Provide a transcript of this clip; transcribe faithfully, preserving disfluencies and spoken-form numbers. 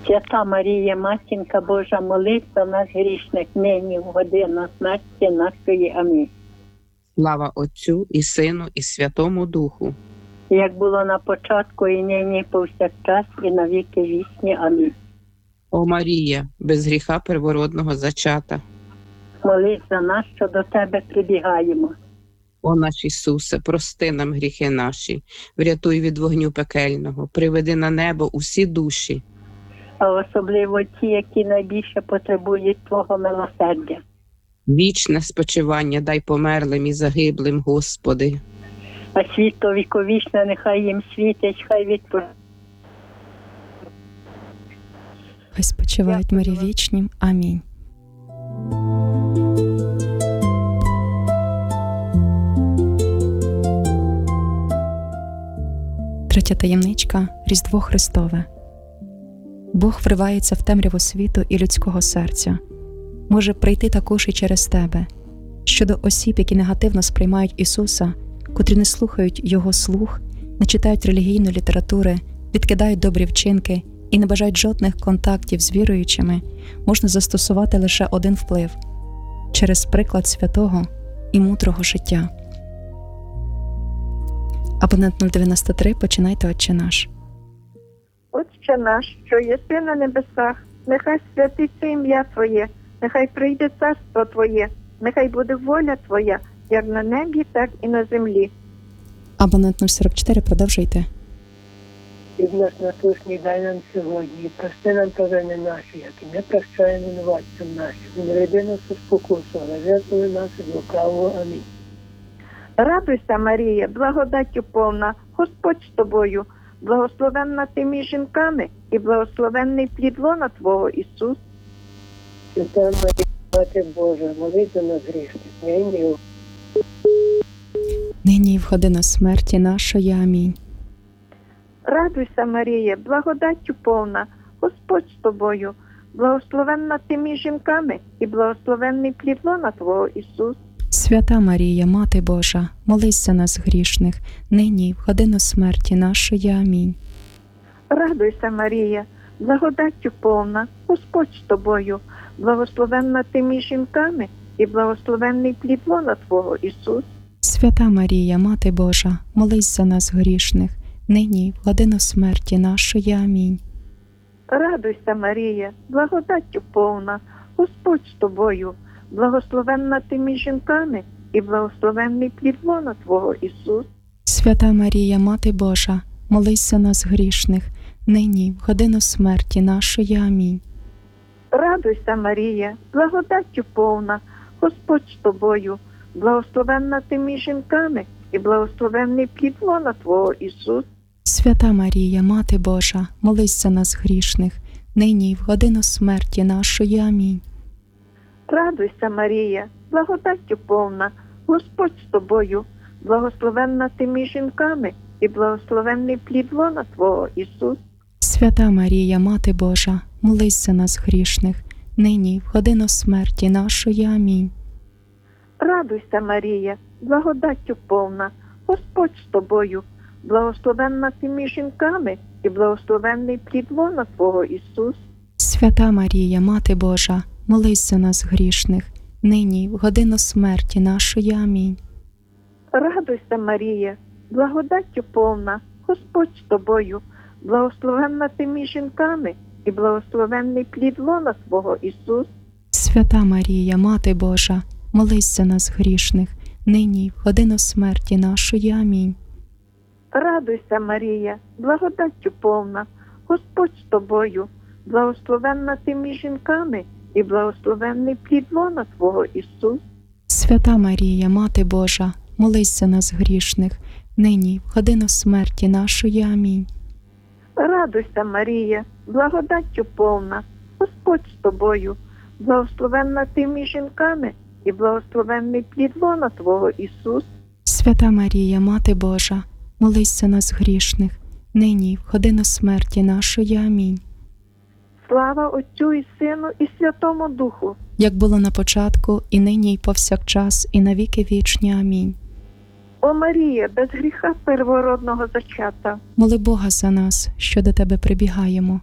Свята Марія, Матінка Божа, молись за нас грішних, нині в годину смерті нашої. Амінь. Слава Отцю і Сину, і Святому Духу. Як було на початку, і нині, і повсякчас, і на віки вічні. Амінь. О Марія, без гріха первородного зачата. Молись за нас, що до Тебе прибігаємо. О наш Ісусе, прости нам гріхи наші, врятуй від вогню пекельного, приведи на небо усі душі. А особливо ті, які найбільше потребують Твого милосердя. Вічне спочивання дай померлим і загиблим, Господи. А світло віковічне нехай їм світить, хай відпочивають. Хай спочивають мирі вічнім. Амінь. Третя таємничка – Різдво Христове. Бог вривається в темряву світу і людського серця. Може прийти також і через тебе. Щодо осіб, які негативно сприймають Ісуса, котрі не слухають Його слух, не читають релігійної літератури, відкидають добрі вчинки і не бажають жодних контактів з віруючими, можна застосувати лише один вплив – через приклад святого і мудрого життя. Абонент нуль дев'яносто три, починайте «Отче наш». Отче наш, що єси на небесах, нехай святиться ім'я Твоє, нехай прийде царство Твоє, нехай буде воля Твоя, як на небі, так і на землі. Абонент нуль сорок чотири, продовжуйте. Хліб наш насущний дай нам сьогодні, і прости нам провини наші, як і ми прощаємо винуватцям нашим. Не веди нас у спокусу, але визволи нас від лукавого. Амінь. Радуйся, Марія, благодаттю повна, Господь з тобою, благословенна ти між жінками, і благословенний плід лона Твого, Ісус. Свята Марія, Мати Божа, молись за нас грішних, нині і Нині і в годину смерті нашої. Амінь. Радуйся, Марія, благодаттю повна, Господь з тобою, благословенна ти між жінками, і благословенний плід лона Твого, Ісус. Свята Марія, Мати Божа, молись за нас грішних, нині і в годину смерті нашої. Амінь. Радуйся, Марія, благодаттю повна, Господь з тобою, благословенна ти між жінками, і благословенний плід лона Твого, Ісус. Свята Марія, Мати Божа, молись за нас грішних, нині і в годину смерті нашої. Амінь. Радуйся, Марія, благодаттю повна, Господь з тобою, благословенна ти між жінками, і благословенний плід лона Твого, Ісус. Свята Марія, Мати Божа, молись за нас грішних, нині і в годину смерті нашої. Амінь. Радуйся, Марія, благодаттю повна, Господь з тобою, благословенна ти між жінками, і благословенний плід лона Твого, Ісус. Свята Марія, Мати Божа, молись за нас грішних, нині і в годину смерті нашої. Амінь. Радуйся, Марія, благодаттю повна, Господь з тобою, благословенна ти між жінками, і благословенний плід лона Твого, Ісус. Свята Марія, Мати Божа, молись за нас грішних, нині і в годину смерті нашої. Амінь. Радуйся, Марія, благодаттю повна, Господь з тобою, благословенна ти між жінками, і благословенний плід лона Твого, Ісус. Свята Марія, Мати Божа, молись за нас грішних, нині і в годину смерті нашої. Амінь. Радуйся, Марія, благодаттю повна, Господь з тобою, благословенна ти між жінками, і благословенний плід лона Твого, Ісус. Свята Марія, Мати Божа, молись за нас грішних, нині і в годину смерті нашої. Амінь. Радуйся, Марія, благодаттю повна, Господь з тобою, благословенна ти між жінками, і благословенний плід лона Твого, Ісус. Свята Марія, Мати Божа, молись за нас грішних, нині і в годину смерті нашої. Амінь. Радуйся, Марія, благодаттю повна, Господь з тобою, благословенна ти між жінками, і благословенний плід лона Твого, Ісус. Свята Марія, Мати Божа, молись за нас грішних, нині і в годину смерті нашої. Амінь. Слава Отцю і Сину і Святому Духу, як було на початку, і нині, і повсякчас, і на віки вічні. Амінь. О Марія, без гріха первородного зачата, Моли Бога за нас, що до Тебе прибігаємо.